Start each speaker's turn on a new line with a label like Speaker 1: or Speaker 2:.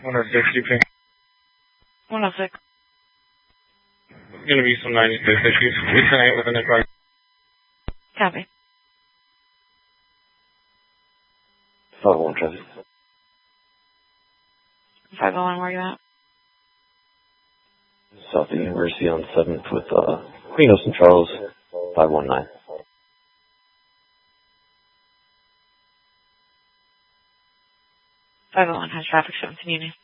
Speaker 1: 106, you can.
Speaker 2: 106.
Speaker 1: Going to be some 96 issues. We tonight within the car.
Speaker 2: Copy.
Speaker 3: 501 traffic.
Speaker 2: 501, where are you at?
Speaker 3: South of University on 7th with Queen of St. Charles, 519.
Speaker 2: 501 has traffic shown to Union.